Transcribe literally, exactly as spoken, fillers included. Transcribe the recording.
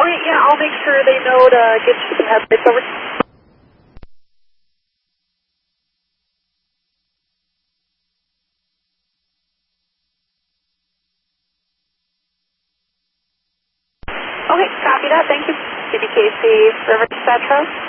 Okay, yeah, I'll make sure they know to get you some headlights over. Okay, copy that. Thank you. C B K C River Dispatch House.